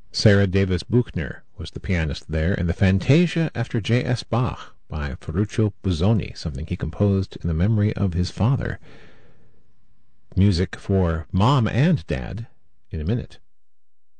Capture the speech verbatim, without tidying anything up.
Sarah Davis Buchner was the pianist there, and the Fantasia after J S. Bach by Ferruccio Busoni, something he composed in the memory of his father. Music for Mom and Dad in a minute.